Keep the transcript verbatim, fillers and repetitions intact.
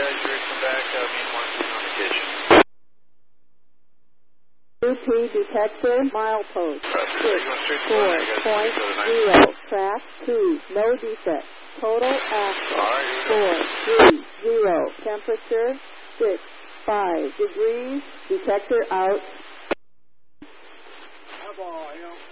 guys, you're come back. Uh, me and Mark on vacation. U P detector, milepost, Roger. six, four, point, zero, track, two, no defect, total active, right, four, three, zero, temperature, six, five degrees, detector out. Eyeball, you know.